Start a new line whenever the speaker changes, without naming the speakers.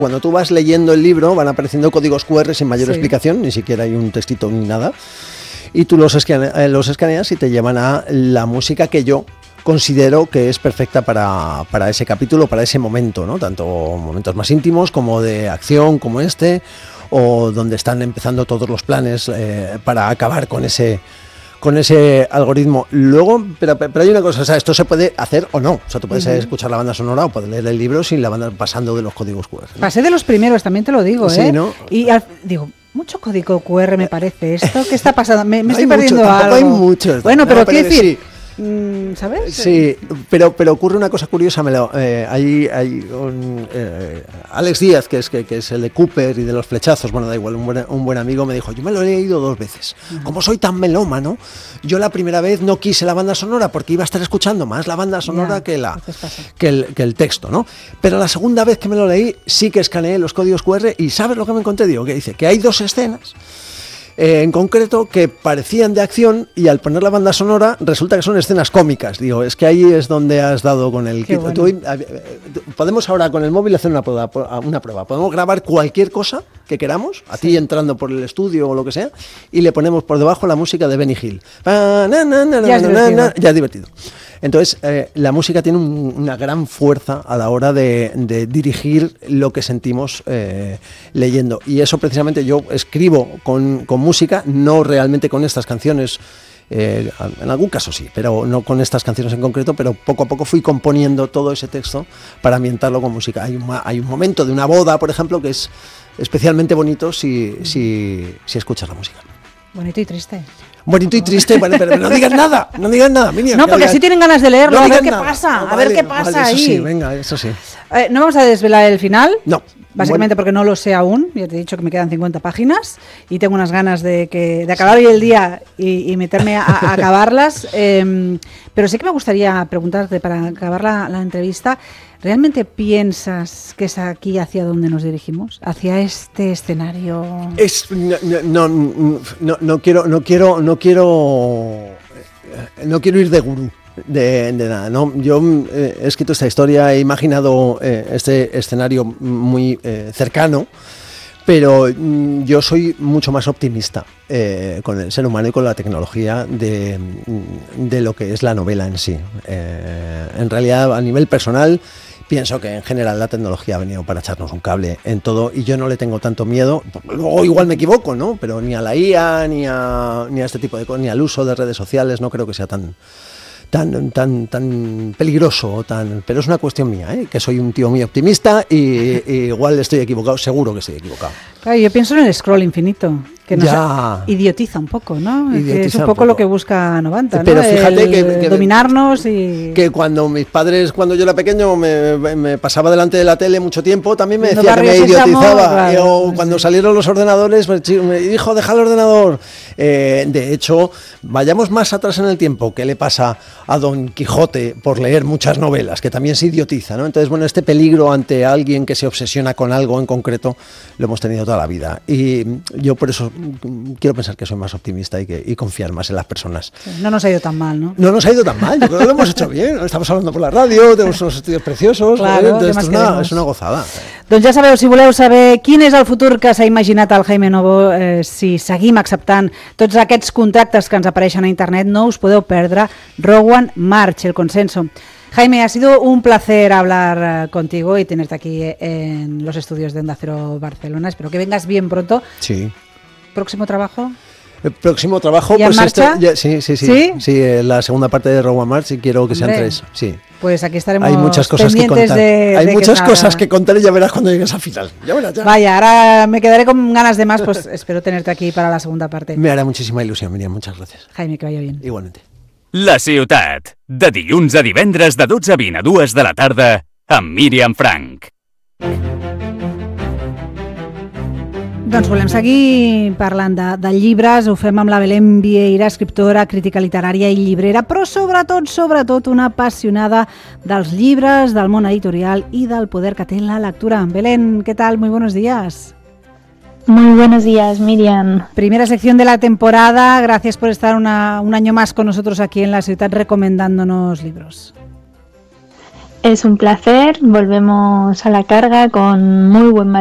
Cuando tú vas leyendo el libro van apareciendo códigos QR sin mayor explicación, ni siquiera hay un textito ni nada, y tú los escaneas y te llevan a la música que yo considero que es perfecta para ese capítulo, para ese momento, ¿no? Tanto momentos más íntimos como de acción como este, o donde están empezando todos los planes para acabar con ese algoritmo. Luego, pero hay una cosa, o sea, esto se puede hacer o no. O sea, tú puedes escuchar la banda sonora o puedes leer el libro sin la banda pasando de los códigos QR, ¿no?
Pasé de los primeros, también te lo digo,
sí, ¿no?
Y digo, mucho código QR me parece esto. ¿Qué está pasando? Me estoy perdiendo algo.
Hay muchos.
Bueno, pero quiero decir...
Sí.
¿Sabes?
Sí, pero ocurre una cosa curiosa. Hay Alex Díaz, que es el de Cooper y de los flechazos, bueno, da igual, un buen amigo, me dijo, yo me lo he leído 2 veces. Como soy tan melómano, yo la primera vez no quise la banda sonora porque iba a estar escuchando más la banda sonora que el texto, ¿no? Pero la segunda vez que me lo leí, sí que escaneé los códigos QR y ¿sabes lo que me encontré? Digo, que dice que hay 2 escenas en concreto que parecían de acción y al poner la banda sonora resulta que son escenas cómicas. Digo, es que ahí es donde has dado con el... Bueno. Podemos ahora con el móvil hacer una prueba. Podemos grabar cualquier cosa que queramos, a ti entrando por el estudio o lo que sea, y le ponemos por debajo la música de Benny Hill. Ya es divertido. Entonces, la música tiene una gran fuerza a la hora de dirigir lo que sentimos leyendo. Y eso precisamente yo escribo con música, no realmente con estas canciones. En algún caso sí, pero no con estas canciones en concreto, pero poco a poco fui componiendo todo ese texto para ambientarlo con música. Hay un momento de una boda, por ejemplo, que es especialmente bonito si escuchas la música.
Bonito y triste.
Bonito y triste, vale, pero no digas nada, Miriam.
No, porque si tienen ganas de leerlo,
no
a ver qué
nada.
pasa,
No,
a ver qué pasa
vale,
ahí.
Eso sí, venga, eso sí.
No vamos a desvelar el final.
No.
Básicamente porque no lo sé aún, ya te he dicho que me quedan 50 páginas y tengo unas ganas de acabar hoy el día y meterme a acabarlas, pero sí que me gustaría preguntarte para acabar la entrevista, ¿realmente piensas que es aquí hacia donde nos dirigimos? ¿Hacia este escenario?
No quiero ir de gurú. De nada, ¿no? Yo he escrito esta historia, he imaginado este escenario muy cercano, pero yo soy mucho más optimista con el ser humano y con la tecnología de lo que es la novela en sí. En realidad, a nivel personal, pienso que en general la tecnología ha venido para echarnos un cable en todo y yo no le tengo tanto miedo. Luego igual me equivoco, ¿no? Pero ni a la IA, ni a este tipo de cosas, ni al uso de redes sociales, no creo que sea tan peligroso, pero es una cuestión mía, que soy un tío muy optimista y igual estoy equivocado, seguro que estoy equivocado.
Claro, yo pienso en el scroll infinito, que nos idiotiza un poco, ¿no? Que es un poco lo que busca Novanta,
pero
¿no?
fíjate que
dominarnos y...
Que cuando mis padres, cuando yo era pequeño, me pasaba delante de la tele mucho tiempo, también me decía que me idiotizaba. Claro, cuando salieron los ordenadores, me dijo, deja el ordenador. De hecho, vayamos más atrás en el tiempo, ¿qué le pasa a Don Quijote por leer muchas novelas? Que también se idiotiza, ¿no? Entonces, bueno, este peligro ante alguien que se obsesiona con algo en concreto, lo hemos tenido toda la vida. Y yo por eso quiero pensar que soy más optimista y confiar más en las personas.
Sí, no nos ha ido tan mal, ¿no?
No nos ha ido tan mal, yo creo que lo hemos hecho bien. Estamos hablando por la radio, tenemos unos estudios preciosos,
claro,
entonces es una gozada.
Doncs ja sabeu, si voleu saber quin és el futur que s'ha imaginat el Jaime Novo, si seguim acceptant tots aquests contractes que ens apareixen a internet, no us podeu perdre Rogue One March, el consenso. Jaime, ha sido un placer hablar contigo y tenerte aquí en los estudios de Onda Cero Barcelona. Espero que vengas bien pronto.
Sí.
¿Próximo trabajo?
El próximo trabajo,
¿Ya
pues
sí,
la segunda parte de Rogue One March y quiero que sean 3. Sí.
Pues aquí estaremos.
Hay muchas cosas que contar. Hay muchas cosas que contar y ya verás cuando llegues al final. Ya verás, ya.
Vaya, ahora me quedaré con ganas de más, pues espero tenerte aquí para la segunda parte.
Me hará muchísima ilusión, Miriam, muchas gracias.
Jaime, que vaya bien.
Igualmente.
La Ciutat, de dilluns a divendres de 12 a 20 a 2 de la tarda, amb Míriam Frank.
Doncs volem seguir parlant de llibres, ho fem amb la Belén Vieira, escriptora, crítica literària i llibrera, però sobretot una apassionada dels llibres, del món editorial i del poder que té la lectura. Belén, ¿qué tal? Muy buenos días.
Muy buenos días, Miriam.
Primera sección de la temporada, gracias por estar un año más con nosotros aquí en La Ciutat recomendándonos libros.
Es un placer, volvemos a la carga con muy buen material.